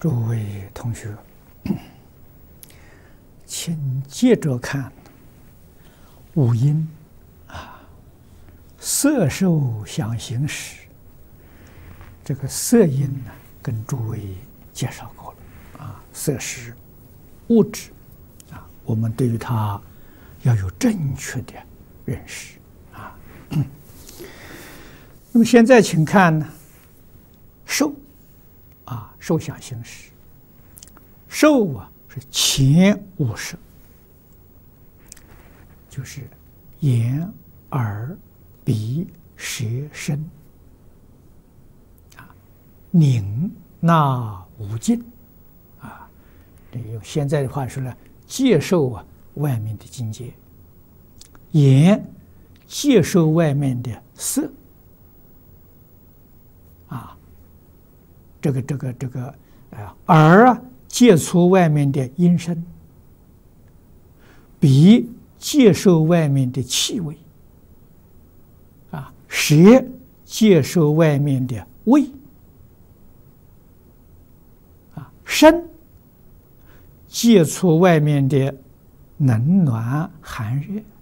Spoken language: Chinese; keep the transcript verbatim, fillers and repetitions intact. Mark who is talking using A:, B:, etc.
A: 诸位同学，请接着看五阴啊，色受想行识。这个色阴呢，跟诸位介绍过了啊，色是物质啊，我们对于它要有正确的认识啊。那么现在请看呢，受啊，受想行识。受啊是前五识，就是眼、耳、鼻、舌、身啊，宁纳无尽啊。用现在的话说呢，接受啊外面的境界，眼接受外面的色啊，这个这个这个啊，耳啊接触外面的音声，鼻接受外面的气味，啊，舌接受外面的味，啊，身接触外面的冷暖寒热，